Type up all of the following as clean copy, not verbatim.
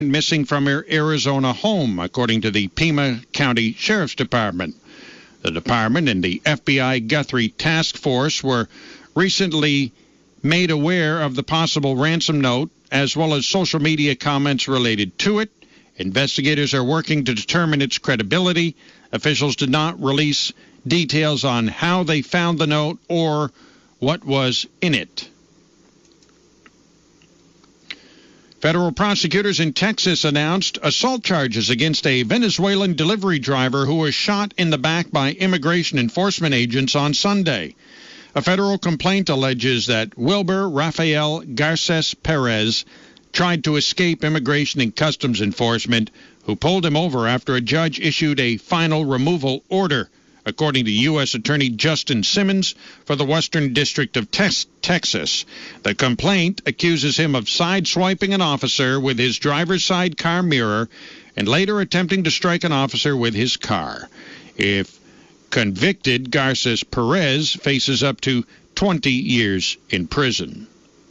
missing from her Arizona home, according to the Pima County Sheriff's Department. The department and the FBI Guthrie Task Force were recently made aware of the possible ransom note, as well as social media comments related to it. Investigators are working to determine its credibility. Officials did not release details on how they found the note or what was in it. Federal prosecutors in Texas announced assault charges against a Venezuelan delivery driver who was shot in the back by immigration enforcement agents on Sunday. A federal complaint alleges that Wilber Rafael Garces Perez tried to escape immigration and customs enforcement, who pulled him over after a judge issued a final removal order, according to U.S. Attorney Justin Simmons for the Western District of Texas. The complaint accuses him of sideswiping an officer with his driver's side car mirror and later attempting to strike an officer with his car. If convicted, Garces Perez faces up to 20 years in prison.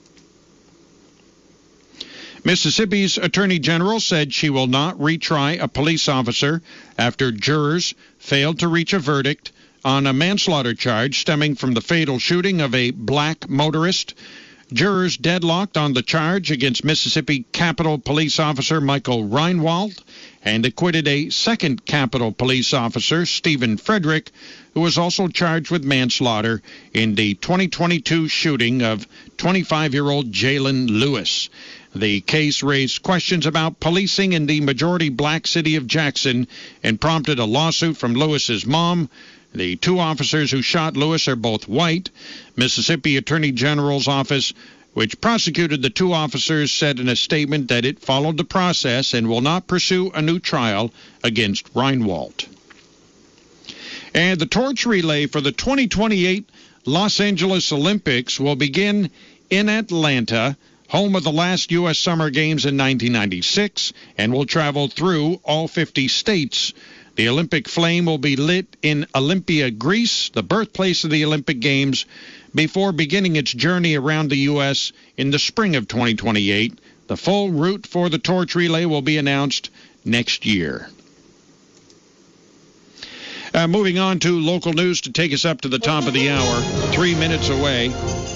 Mississippi's Attorney General said she will not retry a police officer after jurors failed to reach a verdict on a manslaughter charge stemming from the fatal shooting of a black motorist. Jurors deadlocked on the charge against Mississippi Capitol Police Officer Michael Reinwald and acquitted a second Capitol Police Officer, Stephen Frederick, who was also charged with manslaughter in the 2022 shooting of 25-year-old Jalen Lewis. The case raised questions about policing in the majority black city of Jackson and prompted a lawsuit from Lewis's mom. The two officers who shot Lewis are both white. Mississippi Attorney General's office, which prosecuted the two officers, said in a statement that it followed the process and will not pursue a new trial against Reinwald. And the torch relay for the 2028 Los Angeles Olympics will begin in Atlanta, home of the last U.S. Summer Games in 1996, and will travel through all 50 states. The Olympic flame will be lit in Olympia, Greece, the birthplace of the Olympic Games, before beginning its journey around the U.S. in the spring of 2028. The full route for the torch relay will be announced next year. Moving on to local news to take us up to the top of the hour, 3 minutes away.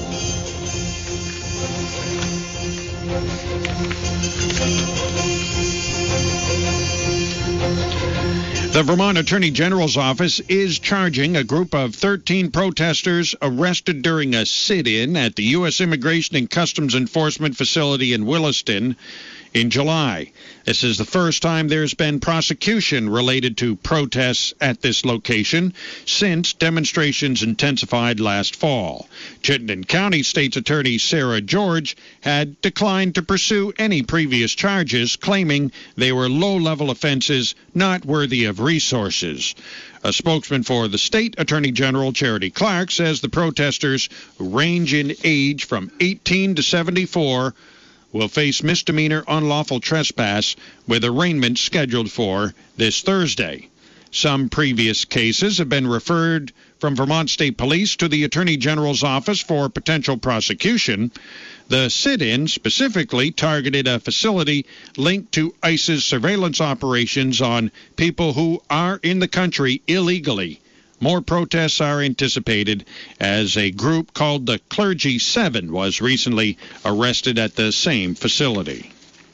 The Vermont Attorney General's office is charging a group of 13 protesters arrested during a sit-in at the U.S. Immigration and Customs Enforcement facility in Williston in July. This is the first time there's been prosecution related to protests at this location since demonstrations intensified last fall. Chittenden County State's Attorney Sarah George had declined to pursue any previous charges, claiming they were low-level offenses not worthy of resources. A spokesman for the State Attorney General, Charity Clark, says the protesters, who range in age from 18 to 74, will face misdemeanor unlawful trespass with arraignment scheduled for this Thursday. Some previous cases have been referred from Vermont State Police to the Attorney General's office for potential prosecution. The sit-in specifically targeted a facility linked to ICE's surveillance operations on people who are in the country illegally. More protests are anticipated as a group called the Clergy 7 was recently arrested at the same facility.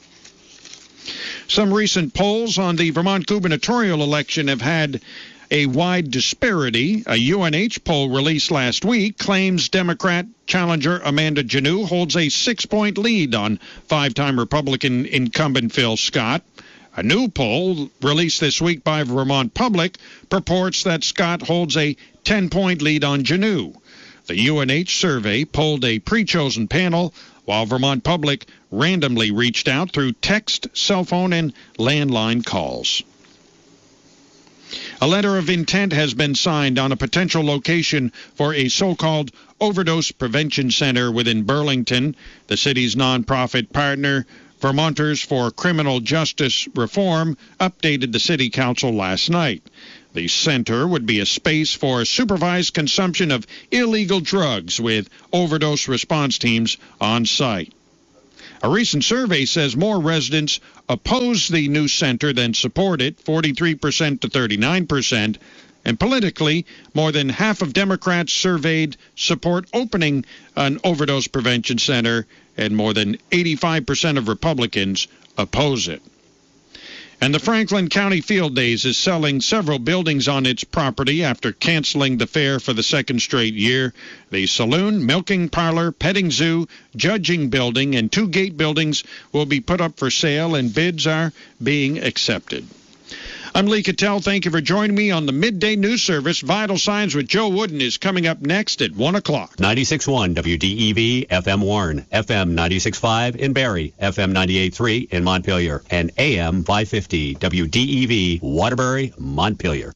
Some recent polls on the Vermont gubernatorial election have had a wide disparity. A UNH poll released last week claims Democrat challenger Amanda Janneau holds a 6-point lead on five-time Republican incumbent Phil Scott. A new poll released this week by Vermont Public purports that Scott holds a 10-point lead on Janneau. The UNH survey polled a pre-chosen panel, while Vermont Public randomly reached out through text, cell phone, and landline calls. A letter of intent has been signed on a potential location for a so-called overdose prevention center within Burlington. The city's nonprofit partner, Vermonters for Criminal Justice Reform, updated the city council last night. The center would be a space for supervised consumption of illegal drugs with overdose response teams on site. A recent survey says more residents oppose the new center than support it, 43% to 39%. And politically, more than half of Democrats surveyed support opening an overdose prevention center, and more than 85% of Republicans oppose it. And the Franklin County Field Days is selling several buildings on its property after canceling the fair for the second straight year. The saloon, milking parlor, petting zoo, judging building, and 2 gate buildings will be put up for sale, and bids are being accepted. I'm Lee Cattell. Thank you for joining me on the Midday News Service. Vital Signs with Joe Wooden is coming up next at 1 o'clock. 96.1 WDEV, FM Warren, FM 96.5 in Barrie, FM 98.3 in Montpelier, and AM 550 WDEV, Waterbury, Montpelier.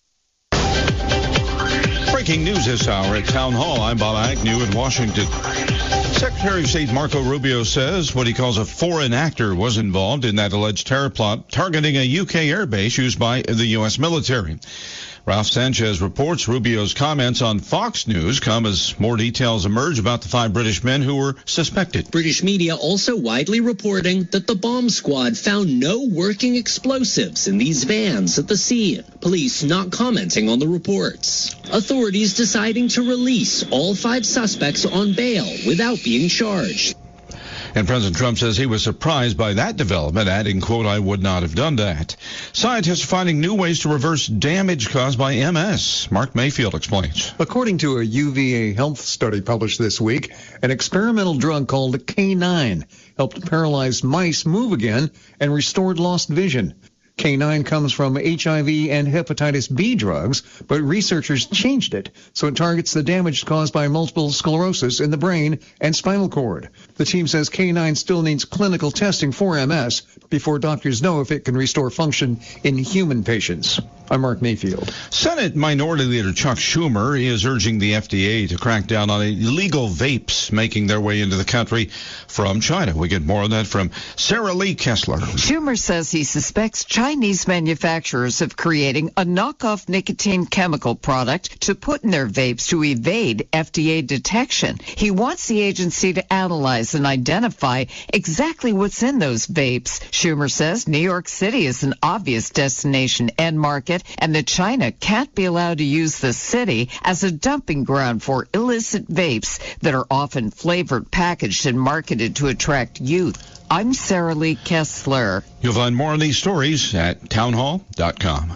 Breaking news this hour at Town Hall. I'm Bob Agnew in Washington. Secretary of State Marco Rubio says what he calls a foreign actor was involved in that alleged terror plot targeting a UK airbase used by the U.S. military. Ralph Sanchez reports Rubio's comments on Fox News come as more details emerge about the 5 British men who were suspected. British media also widely reporting that the bomb squad found no working explosives in these vans at the scene. Police not commenting on the reports. Authorities deciding to release all 5 suspects on bail without being charged. And President Trump says he was surprised by that development, adding, quote, "I would not have done that." Scientists are finding new ways to reverse damage caused by MS. Mark Mayfield explains. According to a UVA health study published this week, an experimental drug called K9 helped paralyzed mice move again and restored lost vision. K9 comes from HIV and hepatitis B drugs, but researchers changed it so it targets the damage caused by multiple sclerosis in the brain and spinal cord. The team says K9 still needs clinical testing for MS before doctors know if it can restore function in human patients. I'm Mark Mayfield. Senate Minority Leader Chuck Schumer is urging the FDA to crack down on illegal vapes making their way into the country from China. We get more on that from Sarah Lee Kessler. Schumer says he suspects Chinese manufacturers of creating a knockoff nicotine chemical product to put in their vapes to evade FDA detection. He wants the agency to analyze and identify exactly what's in those vapes. Schumer says New York City is an obvious destination and market, and that China can't be allowed to use the city as a dumping ground for illicit vapes that are often flavored, packaged, and marketed to attract youth. I'm Sarah Lee Kessler. You'll find more on these stories at townhall.com.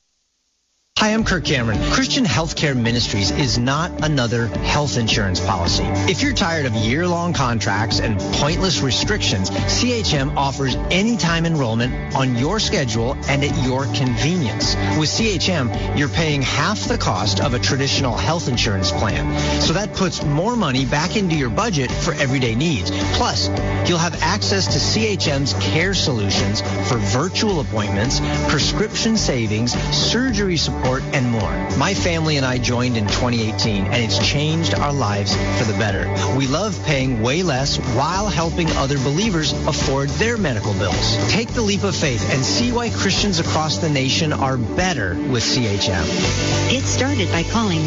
Hi, I'm Kirk Cameron. Christian Healthcare Ministries is not another health insurance policy. If you're tired of year-long contracts and pointless restrictions, CHM offers anytime enrollment on your schedule and at your convenience. With CHM, you're paying half the cost of a traditional health insurance plan. So that puts more money back into your budget for everyday needs. Plus, you'll have access to CHM's care solutions for virtual appointments, prescription savings, surgery support, and more. My family and I joined in 2018, and it's changed our lives for the better. We love paying way less while helping other believers afford their medical bills. Take the leap of faith and see why Christians across the nation are better with CHM. Get started by calling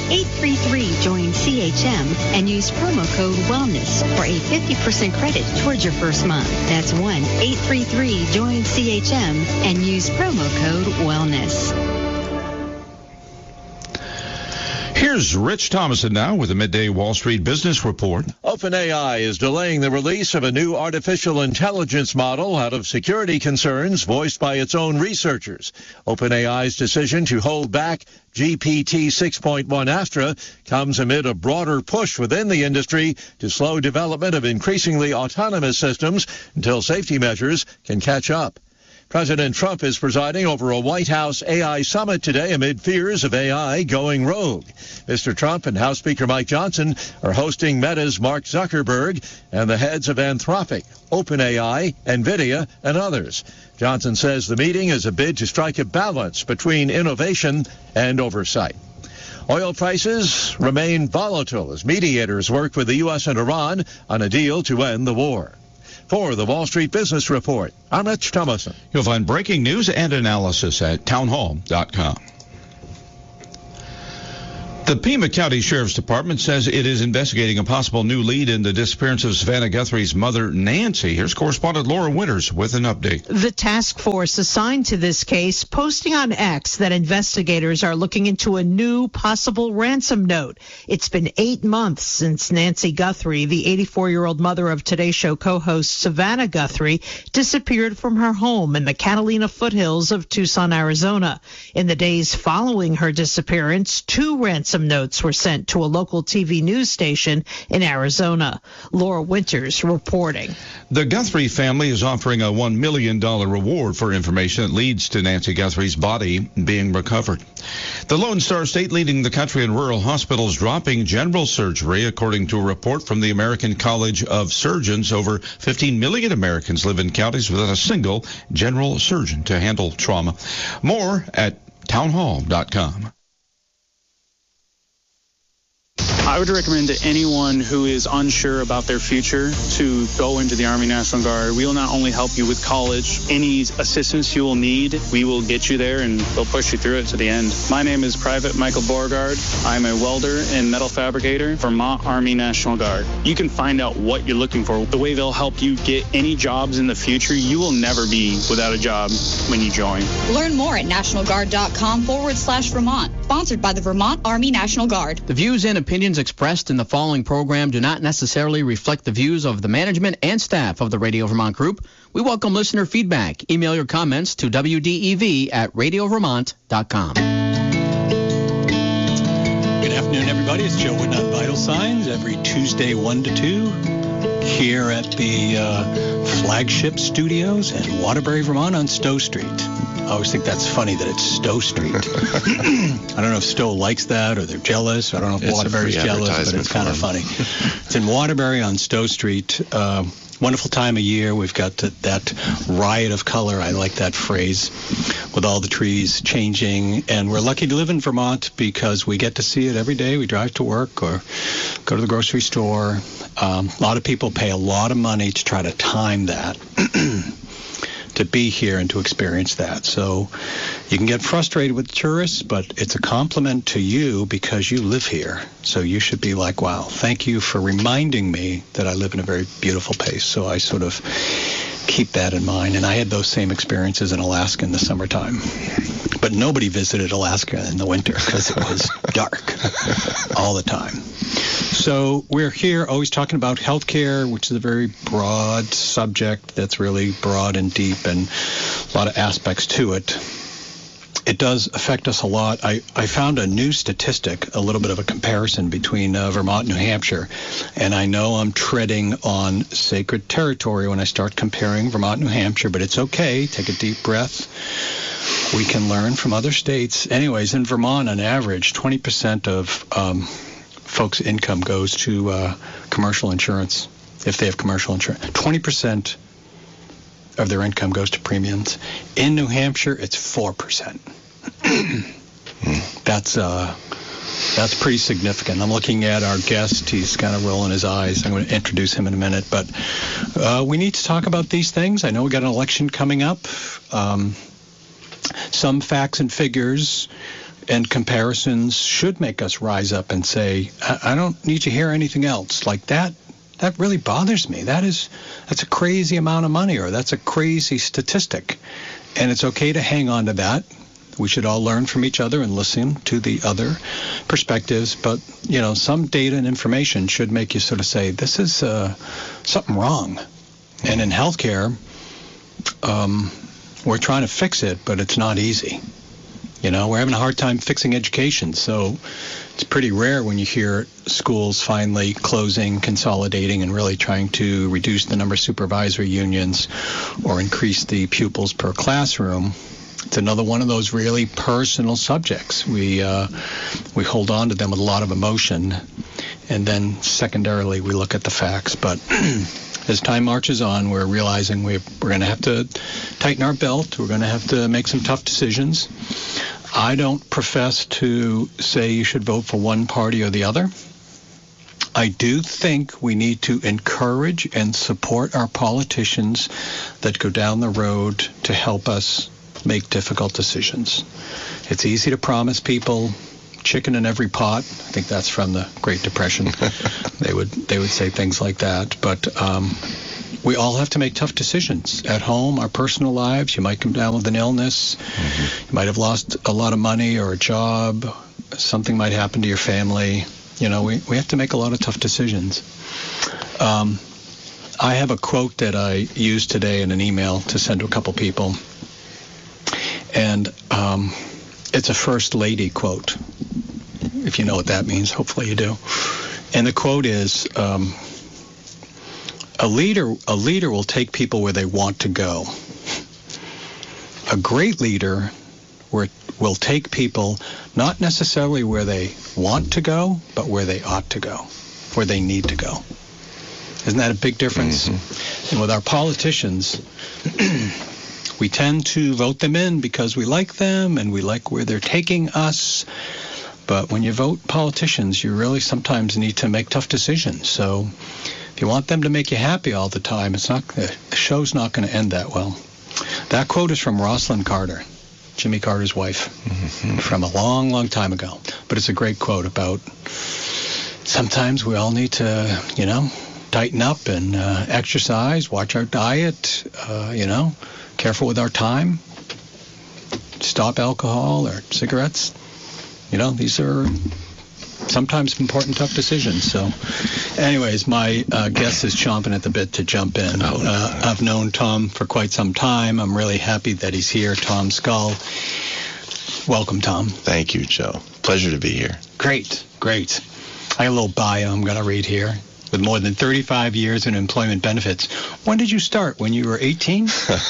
1-833-JOIN-CHM and use promo code WELLNESS for a 50% credit towards your first month. That's 1-833-JOIN-CHM and use promo code WELLNESS. Here's Rich Thomason now with a midday Wall Street Business Report. OpenAI is delaying the release of a new artificial intelligence model out of security concerns voiced by its own researchers. OpenAI's decision to hold back GPT 6.1 Astra comes amid a broader push within the industry to slow development of increasingly autonomous systems until safety measures can catch up. President Trump is presiding over a White House AI summit today amid fears of AI going rogue. Mr. Trump and House Speaker Mike Johnson are hosting Meta's Mark Zuckerberg and the heads of Anthropic, OpenAI, NVIDIA, and others. Johnson says the meeting is a bid to strike a balance between innovation and oversight. Oil prices remain volatile as mediators work with the U.S. and Iran on a deal to end the war. For the Wall Street Business Report, I'm Rich Thomason. You'll find breaking news and analysis at townhall.com. The Pima County Sheriff's Department says it is investigating a possible new lead in the disappearance of Savannah Guthrie's mother, Nancy. Here's correspondent Laura Winters with an update. The task force assigned to this case posting on X that investigators are looking into a new possible ransom note. It's been 8 months since Nancy Guthrie, the 84-year-old mother of Today Show co-host Savannah Guthrie, disappeared from her home in the Catalina foothills of Tucson, Arizona. In the days following her disappearance, 2 ransom notes were sent to a local TV news station in Arizona. Laura Winters reporting. The Guthrie family is offering a $1 million reward for information that leads to Nancy Guthrie's body being recovered. The Lone Star State leading the country in rural hospitals dropping general surgery, according to a report from the American College of Surgeons. Over 15 million Americans live in counties without a single general surgeon to handle trauma. More at townhall.com. I would recommend to anyone who is unsure about their future to go into the Army National Guard. We will not only help you with college, any assistance you will need, we will get you there and we'll push you through it to the end. My name is Private Michael Beauregard. I'm a welder and metal fabricator, Vermont Army National Guard. You can find out what you're looking for. The way they'll help you get any jobs in the future, you will never be without a job when you join. Learn more at nationalguard.com/Vermont. Sponsored by the Vermont Army National Guard. The views and opinions expressed in the following program do not necessarily reflect the views of the management and staff of the Radio Vermont Group. We welcome listener feedback. Email your comments to wdev@radiovermont.com. Good afternoon, everybody. It's Joe Woodnut, Vital Signs, every Tuesday 1 to 2 here at the flagship studios in Waterbury, Vermont on Stowe Street. I always think that's funny that it's Stowe Street. I don't know if Stowe likes that or they're jealous. I don't know if Waterbury's jealous, but it's kind of funny. It's in Waterbury on Stowe Street. Wonderful time of year. We've got that riot of color. I like that phrase, with all the trees changing. And we're lucky to live in Vermont because we get to see it every day. We drive to work or go to the grocery store. A lot of people pay a lot of money to try to time that. To be here and to experience that. So you can get frustrated with tourists, but it's a compliment to you because you live here. So you should be like, wow, thank you for reminding me that I live in a very beautiful place. So I sort of keep that in mind. And I had those same experiences in Alaska in the summertime. But nobody visited Alaska in the winter because it was dark all the time. So we're here always talking about healthcare, which is a very broad subject that's really broad and deep and a lot of aspects to it. It does affect us a lot. I found a new statistic, a little bit of a comparison between Vermont and New Hampshire, and I know I'm treading on sacred territory when I start comparing Vermont and New Hampshire, but it's okay. Take a deep breath. We can learn from other states. Anyways, in Vermont, on average, 20% of folks' income goes to commercial insurance, if they have commercial insurance. 20% of their income goes to premiums. In New Hampshire, it's 4%. That's pretty significant. I'm looking at our guest. He's kind of rolling his eyes. I'm going to introduce him in a minute. But we need to talk about these things. I know we got an election coming up. Some facts and figures and comparisons should make us rise up and say, I don't need to hear anything else. Like that really bothers me. That's a crazy amount of money, or that's a crazy statistic. And it's okay to hang on to that. We should all learn from each other and listen to the other perspectives. But, some data and information should make you sort of say, this is something wrong. And in healthcare, we're trying to fix it, but it's not easy. We're having a hard time fixing education, so it's pretty rare when you hear schools finally closing, consolidating, and really trying to reduce the number of supervisory unions or increase the pupils per classroom. It's another one of those really personal subjects. We hold on to them with a lot of emotion, and then secondarily we look at the facts. But as time marches on, we're realizing we're going to have to tighten our belt. We're going to have to make some tough decisions. I don't profess to say you should vote for one party or the other. I do think we need to encourage and support our politicians that go down the road to help us make difficult decisions. It's easy to promise people chicken in every pot. I think that's from the Great Depression. They would say things like that. But we all have to make tough decisions at home, our personal lives. You might come down with an illness. You might have lost a lot of money or a job. Something might happen to your family. You know, we have to make a lot of tough decisions. I have a quote that I used today in an email to send to a couple people. And it's a First Lady quote, if you know what that means. Hopefully you do. And the quote is, a leader will take people where they want to go. A great leader will take people not necessarily where they want to go, but where they ought to go, where they need to go. Isn't that a big difference? And with our politicians, we tend to vote them in because we like them and we like where they're taking us. But when you vote politicians, you really sometimes need to make tough decisions. So if you want them to make you happy all the time, the show's not going to end that well. That quote is from Rosalind Carter, Jimmy Carter's wife, from a long, long time ago. But it's a great quote about sometimes we all need to, tighten up and exercise, watch our diet, careful with our time, stop alcohol or cigarettes. These are sometimes important, tough decisions. So anyways, my guest is chomping at the bit to jump in. I've known Tom for quite some time. I'm really happy that he's here. Tom Scull. Welcome, Tom. Thank you, Joe. Pleasure to be here. Great. I have a little bio I'm going to read here. With more than 35 years in employment benefits. When did you start? When you were 18?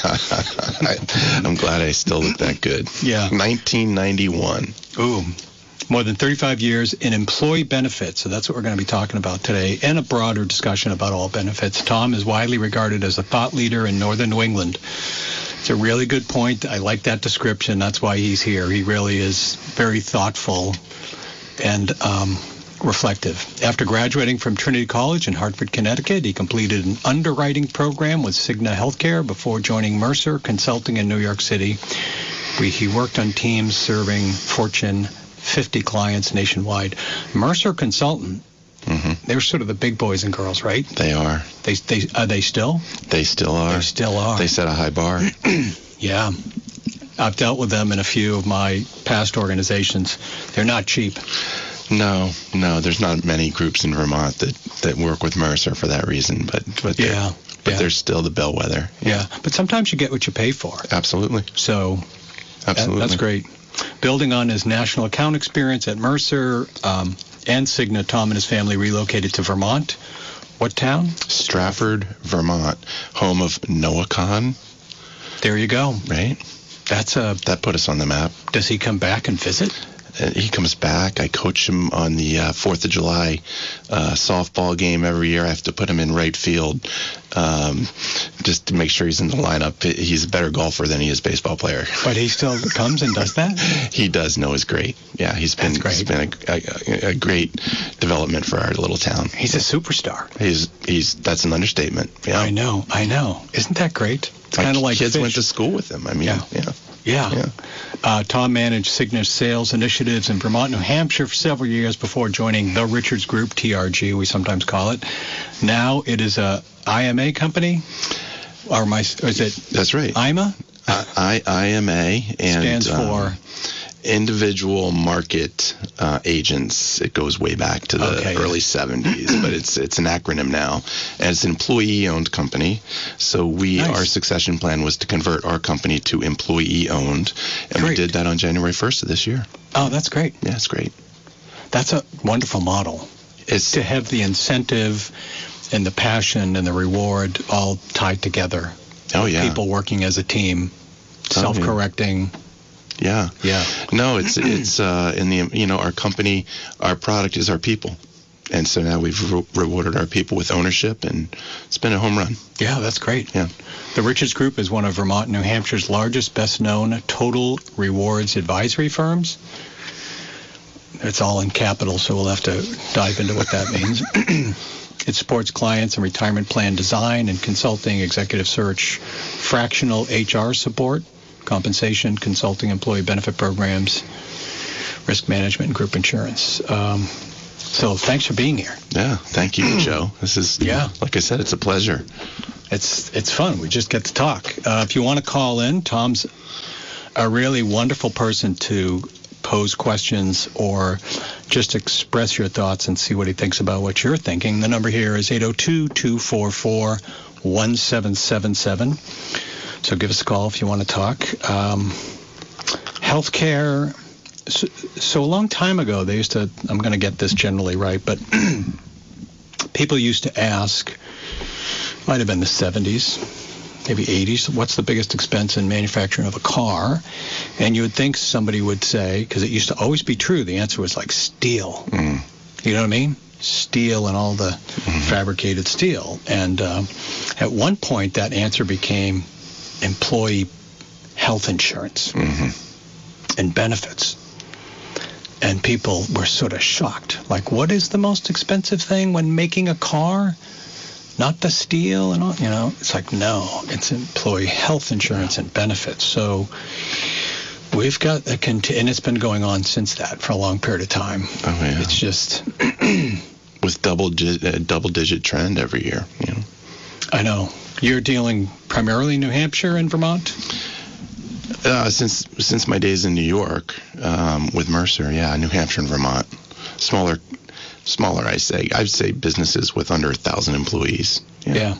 I'm glad I still look that good. Yeah. 1991. Ooh. More than 35 years in employee benefits. So that's what we're going to be talking about today, and a broader discussion about all benefits. Tom is widely regarded as a thought leader in northern New England. It's a really good point. I like that description. That's why he's here. He really is very thoughtful and reflective. After graduating from Trinity College in Hartford, Connecticut, he completed an underwriting program with Cigna Healthcare before joining Mercer Consulting in New York City. He worked on teams serving Fortune 50 clients nationwide. Mercer Consultant, they're sort of the big boys and girls, right? They are. Are they still? They still are. They still are. They set a high bar. Yeah. I've dealt with them in a few of my past organizations. They're not cheap. No, there's not many groups in Vermont that work with Mercer for that reason, but they're still the bellwether. Yeah, but sometimes you get what you pay for. Absolutely. So, absolutely, that's great. Building on his national account experience at Mercer and Cigna, Tom and his family relocated to Vermont. What town? Stratford, Vermont, home of Noah Kahan. There you go. Right. That put us on the map. Does he come back and visit? He comes back. I coach him on the 4th of July softball game every year. I have to put him in right field just to make sure he's in the lineup. He's a better golfer than he is baseball player. But he still comes and does that? He does. Noah's great. Yeah, he's been a great development for our little town. He's a superstar. That's an understatement. Yeah. I know. Isn't that great? It's kind of like kids fish. went to school with him. I mean, yeah. Tom managed Cigna's sales initiatives in Vermont, New Hampshire for several years before joining the Richards Group, TRG, we sometimes call it. Now it is a IMA company, is it? That's right. IMA? IMA and stands for Individual Market Agents. It goes way back to the early 70s, but it's an acronym now, and it's an employee-owned company. So our succession plan was to convert our company to employee-owned, and we did that on January 1st of this year. Oh, that's great. Yeah, it's great. That's a wonderful model. It's to have the incentive and the passion and the reward all tied together. Oh, yeah. People working as a team, self-correcting. Yeah. No, it's in the our company, our product is our people, and so now we've rewarded our people with ownership, and it's been a home run. Yeah, that's great. Yeah. The Richards Group is one of Vermont and New Hampshire's largest, best-known total rewards advisory firms. It's all in capital, so we'll have to dive into what that means. It supports clients in retirement plan design and consulting, executive search, fractional HR support, compensation, consulting, employee benefit programs. Risk Management and Group Insurance. So thanks for being here. Yeah, thank you, Joe. This is, like I said, it's a pleasure. It's fun. We just get to talk. If you want to call in, Tom's a really wonderful person to pose questions or just express your thoughts and see what he thinks about what you're thinking. The number here is 802-244-1777. So give us a call if you want to talk. Healthcare. So a long time ago, they used to, I'm going to get this generally right, but people used to ask, might have been the 70s, maybe 80s, what's the biggest expense in manufacturing of a car? And you would think somebody would say, because it used to always be true, the answer was like steel. You know what I mean? Steel and all the fabricated steel. And at one point, that answer became employee health insurance and benefits. And people were sort of shocked. Like, what is the most expensive thing when making a car? Not the steel and all, you know. It's like, no, it's employee health insurance and benefits. So we've got and it's been going on since that for a long period of time. Oh, yeah. It's just with double-digit trend every year, you know. I know. You're dealing primarily in New Hampshire and Vermont? Since my days in New York with Mercer, New Hampshire and Vermont. Smaller, I'd say businesses with under 1,000 employees. Yeah.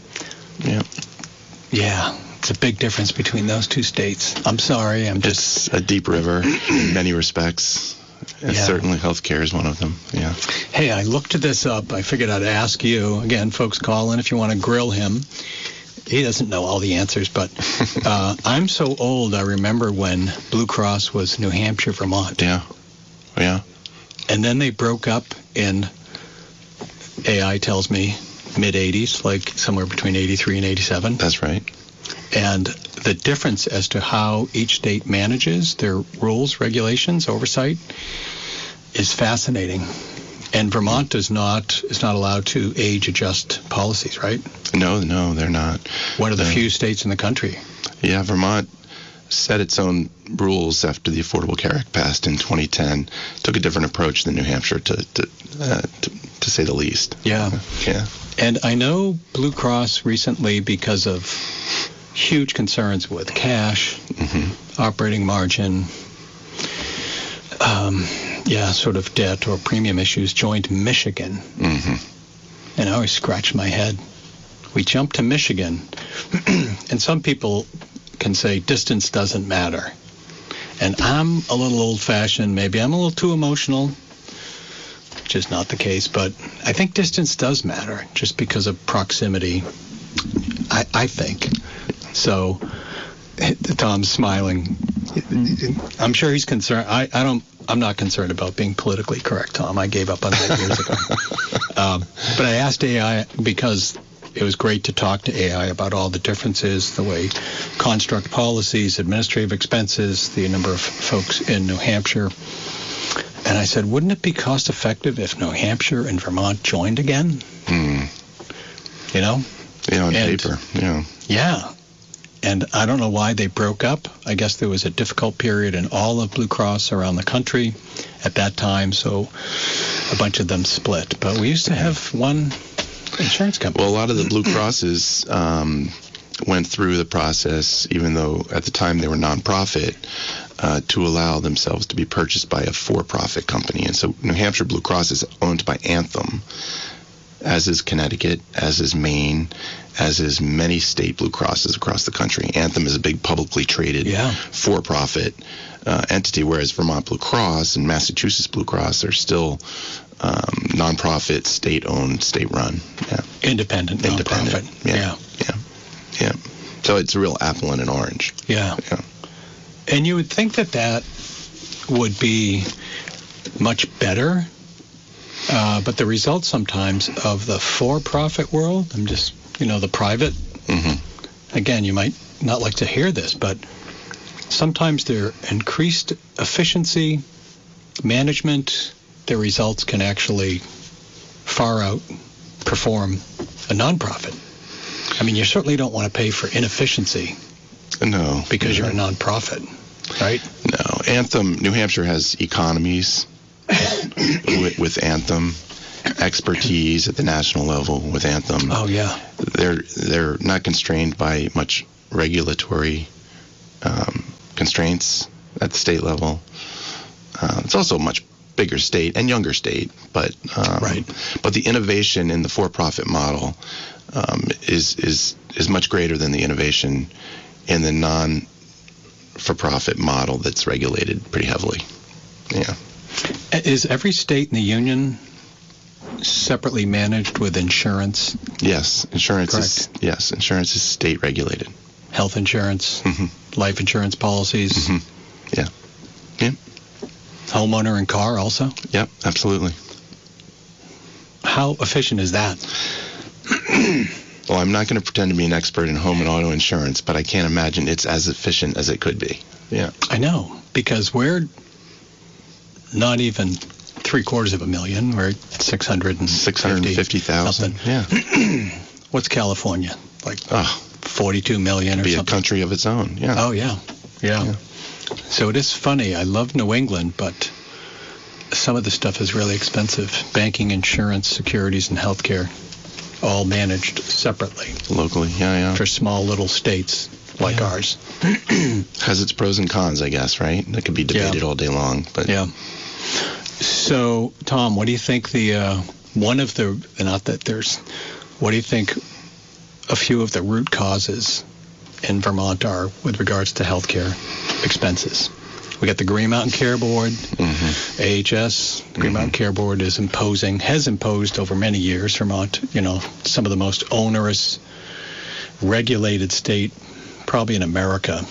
Yeah. It's a big difference between those two states. I'm sorry. It's a deep river in many respects. And certainly healthcare is one of them. Yeah. Hey, I looked this up. I figured I'd ask you. Again, folks, call in if you want to grill him. He doesn't know all the answers, but I'm so old, I remember when Blue Cross was New Hampshire, Vermont. Yeah. And then they broke up in, AI tells me, mid-'80s, like somewhere between 83 and 87. That's right. And the difference as to how each state manages their rules, regulations, oversight is fascinating. And Vermont is not allowed to age adjust policies, right? No, they're not. One of the few states in the country. Yeah, Vermont set its own rules after the Affordable Care Act passed in 2010. Took a different approach than New Hampshire, to say the least. Yeah. Yeah. And I know Blue Cross recently, because of huge concerns with cash, operating margin, sort of debt or premium issues, joined Michigan. And I always scratch my head. We jumped to Michigan, and some people can say distance doesn't matter. And I'm a little old-fashioned. Maybe I'm a little too emotional, which is not the case. But I think distance does matter, just because of proximity, I think. So Tom's smiling. I'm sure he's concerned. I'm not concerned about being politically correct, Tom. I gave up on that years ago. But I asked AI because it was great to talk to AI about all the differences, the way construct policies, administrative expenses, the number of folks in New Hampshire. And I said, wouldn't it be cost effective if New Hampshire and Vermont joined again? You know? Yeah, on paper. Yeah. Yeah. And I don't know why they broke up. I guess there was a difficult period in all of Blue Cross around the country at that time, so a bunch of them split. But we used to have one insurance company. Well, a lot of the Blue Crosses went through the process, even though at the time they were nonprofit, to allow themselves to be purchased by a for-profit company. And so New Hampshire Blue Cross is owned by Anthem, as is Connecticut, as is Maine, as is many state Blue Crosses across the country. Anthem is a big publicly traded for-profit entity, whereas Vermont Blue Cross and Massachusetts Blue Cross are still nonprofit, state-owned, state-run. Yeah. Independent. Nonprofit. Yeah. So it's a real apple and an orange. Yeah. And you would think that would be much better. But the results sometimes of the for-profit world, the private, again, you might not like to hear this, but sometimes their increased efficiency, management, their results can actually far outperform a nonprofit. I mean, you certainly don't want to pay for inefficiency. No. Because you're a nonprofit, right? No, Anthem, New Hampshire has economies with Anthem, expertise at the national level with Anthem. Oh, yeah. They're not constrained by much regulatory constraints at the state level. It's also a much bigger state and younger state, but but the innovation in the for-profit model is much greater than the innovation in the non-for-profit model that's regulated pretty heavily. Yeah. Is every state in the union separately managed with insurance? Yes, insurance Correct. Insurance is state regulated. Health insurance, life insurance policies. Yeah. Yeah. Homeowner and car also? Yep, absolutely. How efficient is that? Well, I'm not going to pretend to be an expert in home and auto insurance, but I can't imagine it's as efficient as it could be. Yeah. I know, because we're not even $750,000. We're at 650,000. Yeah. What's California? Like 42 million or be something? A country of its own. Yeah. Oh, yeah. So it is funny. I love New England, but some of the stuff is really expensive. Banking, insurance, securities, and healthcare, all managed separately. Locally, yeah. For small little states like ours. Has its pros and cons, I guess, right? That could be debated all day long. But yeah. So, Tom, what do you think what do you think a few of the root causes in Vermont are with regards to healthcare expenses? We got the Green Mountain Care Board, AHS. The Green Mountain Care Board has imposed over many years, Vermont, some of the most onerous regulated state probably in America.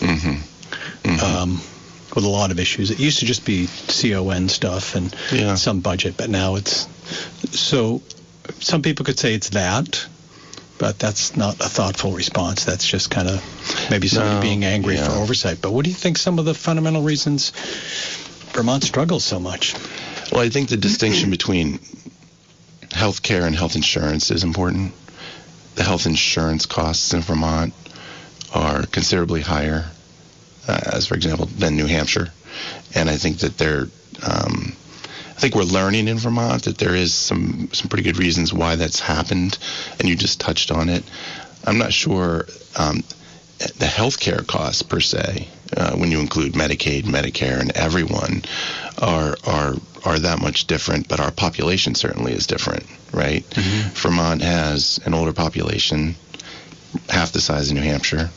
With a lot of issues. It used to just be CON stuff and some budget, but now it's... So some people could say it's that, but that's not a thoughtful response. That's just kind of maybe somebody being angry for oversight. But what do you think some of the fundamental reasons Vermont struggles so much? Well, I think the distinction between health care and health insurance is important. The health insurance costs in Vermont are considerably higher, as for example, than New Hampshire. And I think that I think we're learning in Vermont that there is some pretty good reasons why that's happened, and you just touched on it. I'm not sure the healthcare costs per se, when you include Medicaid, Medicare, and everyone, are that much different, but our population certainly is different, right? Vermont has an older population, half the size of New Hampshire.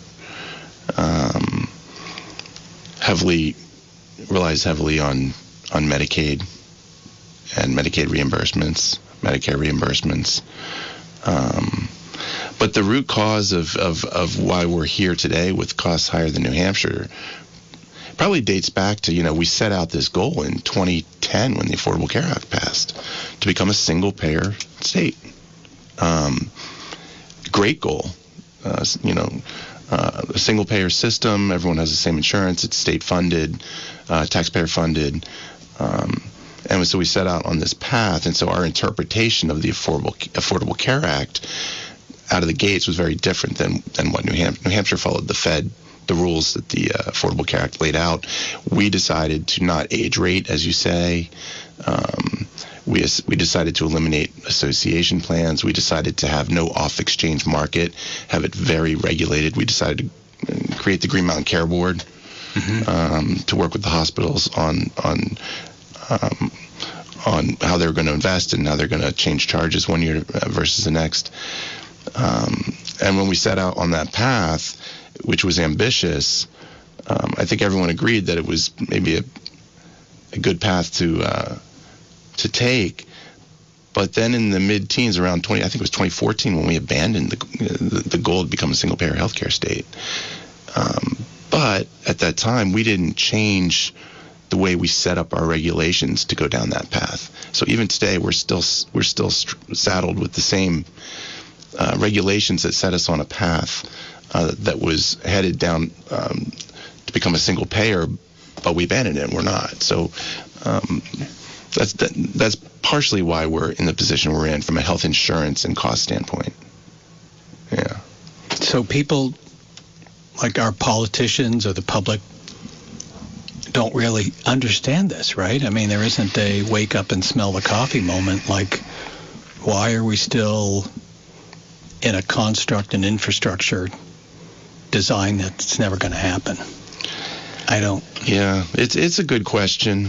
Relies heavily on Medicaid and Medicaid reimbursements, Medicare reimbursements. But the root cause of why we're here today with costs higher than New Hampshire probably dates back to, we set out this goal in 2010 when the Affordable Care Act passed to become a single-payer state. Great goal. A single-payer system, everyone has the same insurance, it's state-funded, taxpayer-funded, and so we set out on this path, and so our interpretation of the Affordable Care Act out of the gates was very different than what New Hampshire followed the rules that the Affordable Care Act laid out. We decided to not age rate, as you say. We decided to eliminate association plans. We decided to have no off-exchange market, have it very regulated. We decided to create the Green Mountain Care Board to work with the hospitals on how they're going to invest and how they're going to change charges one year versus the next. And when we set out on that path, which was ambitious, I think everyone agreed that it was maybe a good path to take. But then in the mid-teens, around I think it was 2014, when we abandoned the goal to become a single-payer healthcare state. But at that time, we didn't change the way we set up our regulations to go down that path. So even today, we're still saddled with the same regulations that set us on a path that was headed down to become a single payer, but we abandoned it and we're not. So that's partially why we're in the position we're in from a health insurance and cost standpoint. Yeah. So people like our politicians or the public don't really understand this, right? I mean, there isn't a wake up and smell the coffee moment. Like, why are we still in a construct and infrastructure design that's never going to happen? I don't. Yeah, it's a good question.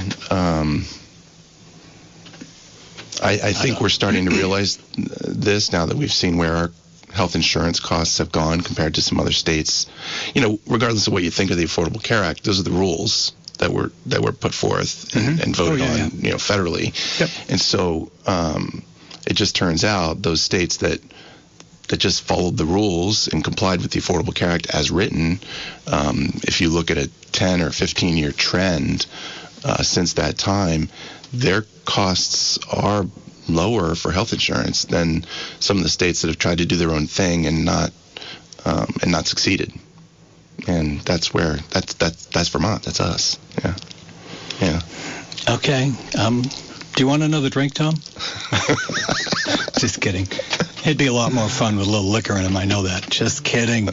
I think we're starting to realize this now that we've seen where our health insurance costs have gone compared to some other states. You know, regardless of what you think of the Affordable Care Act, those are the rules that were put forth and voted on, you know, federally. Yep. And so it just turns out those states that just followed the rules and complied with the Affordable Care Act as written, if you look at a 10 or 15-year trend since that time, their costs are lower for health insurance than some of the states that have tried to do their own thing and not succeeded. And that's Vermont. That's us. Yeah. Okay. Do you want another drink, Tom? Just kidding. It'd be a lot more fun with a little liquor in them. I know that. Just kidding.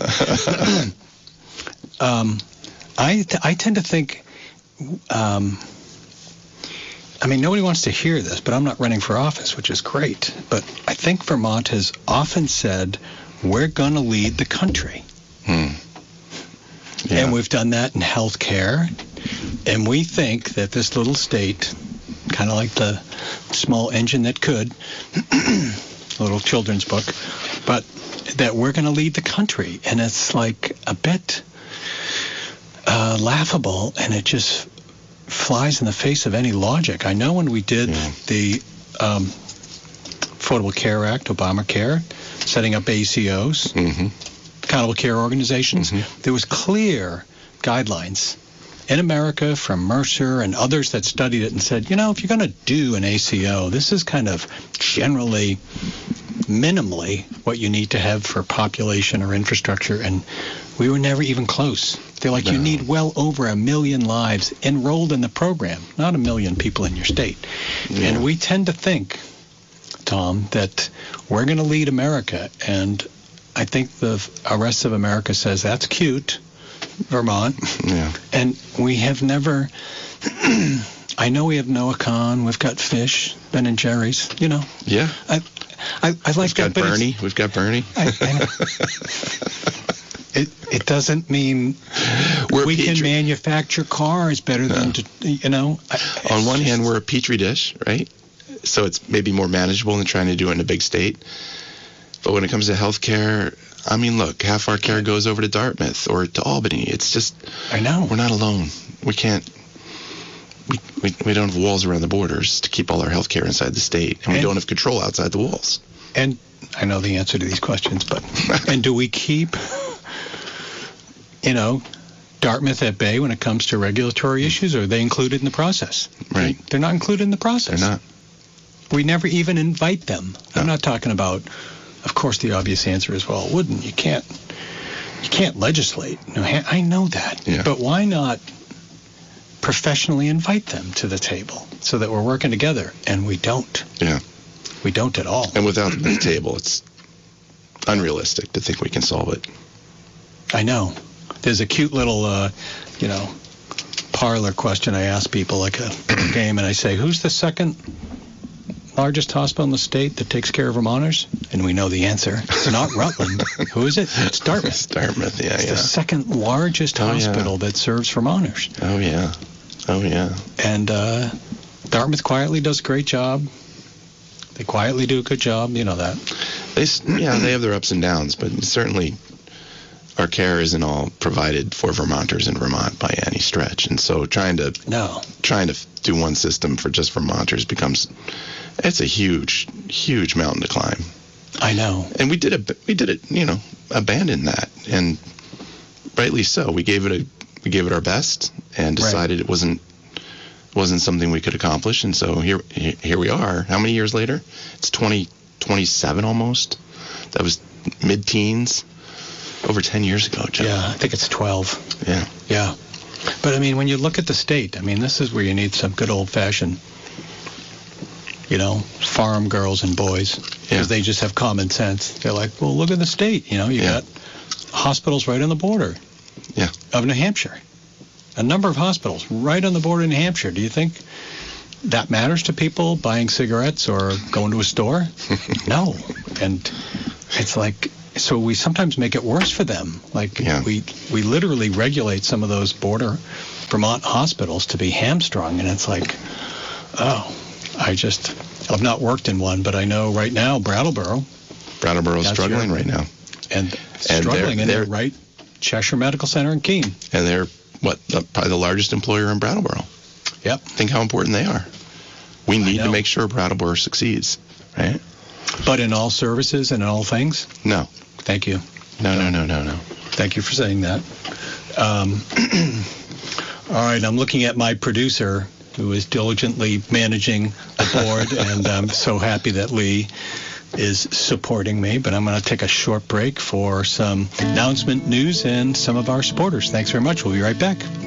I tend to think. I mean, nobody wants to hear this, but I'm not running for office, which is great. But I think Vermont has often said, we're going to lead the country. Yeah. And we've done that in health care. And we think that this little state, kind of like the small engine that could, little children's book, but that we're going to lead the country. And it's like a bit laughable, and it just flies in the face of any logic. I know when we did the Affordable Care Act, Obamacare, setting up ACOs, accountable care organizations, there was clear guidelines in America from Mercer and others that studied it and said, you know, if you're going to do an ACO, this is kind of generally, minimally what you need to have for population or infrastructure. And we were never even close. They're like, you need well over 1 million lives enrolled in the program, not 1 million people in your state. Yeah. And we tend to think, Tom, that we're going to lead America. And I think the rest of America says, that's cute, Vermont. Yeah. And we have never, I know we have Noah Kahn, we've got Fish, Ben and Jerry's, you know. Yeah. I like that. We've got Bernie. I know. It doesn't mean we can manufacture cars better than, you know. On one hand, we're a petri dish, right? So it's maybe more manageable than trying to do it in a big state. But when it comes to health care, I mean, look, half our care goes over to Dartmouth or to Albany. It's just, I know. We're not alone. We can't, we don't have walls around the borders to keep all our health care inside the state. And we don't have control outside the walls. And I know the answer to these questions, but, and do we keep, you know, Dartmouth at bay when it comes to regulatory issues, or are they included in the process? Right. They're not included in the process. They're not. We never even invite them. No. I'm not talking about, of course, the obvious answer is, well, it wouldn't. You can't legislate. No, I know that. Yeah. But why not professionally invite them to the table so that we're working together? And we don't. Yeah. We don't at all. And without them at the table, it's unrealistic to think we can solve it. I know. There's a cute little, parlor question I ask people, like a game, and I say, who's the second largest hospital in the state that takes care of Vermonters? And we know the answer. It's not Rutland. Who is it? It's Dartmouth. It's Dartmouth, yeah. It's the second largest hospital that serves Vermonters. Oh, yeah. And Dartmouth quietly does a great job. They quietly do a good job. You know that. They have their ups and downs, but certainly our care isn't all provided for Vermonters in Vermont by any stretch. And so trying to do one system for just Vermonters it's a huge mountain to climb. I know. And we did it, abandon that, and rightly so. We gave it our best and decided it wasn't something we could accomplish, and so here we are. How many years later? It's 2027 almost. That was mid-teens, over 10 years ago, Joe. Yeah, I think it's 12. Yeah. But I mean, when you look at the state, I mean, this is where you need some good old-fashioned, farm girls and boys, because they just have common sense. They're like, well, look at the state. You got hospitals right on the border of New Hampshire. A number of hospitals right on the border in New Hampshire. Do you think that matters to people buying cigarettes or going to a store? No. And it's like, so we sometimes make it worse for them. Like, we literally regulate some of those border Vermont hospitals to be hamstrung, and it's like, I've not worked in one, but I know right now Brattleboro's struggling right now. And struggling, and they're right, Cheshire Medical Center in Keene. And they're probably the largest employer in Brattleboro. Yep. Think how important they are. We need to make sure Brattleboro succeeds, right? But in all services and in all things? No. Thank you. No. Thank you for saying that. All right, I'm looking at my producer, who is diligently managing the board, and I'm so happy that Lee is supporting me. But I'm going to take a short break for some announcement news and some of our supporters. Thanks very much. We'll be right back.